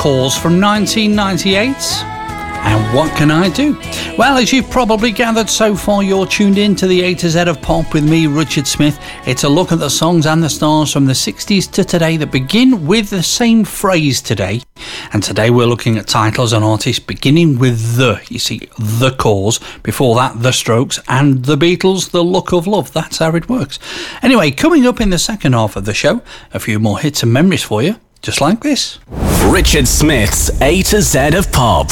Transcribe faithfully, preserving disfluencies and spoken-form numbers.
Cause from nineteen ninety-eight. And what can I do? Well, as you've probably gathered so far, you're tuned in to the A to Z of Pop with me, Richard Smith. It's a look at the songs and the stars from the sixties to today that begin with the same phrase today. And today we're looking at titles and artists beginning with the. You see, The Cause. Before that, The Strokes and The Beatles, The Look of Love. That's how it works. Anyway, coming up in the second half of the show, a few more hits and memories for you, just like this. Richard Smith's A to Z of Pop.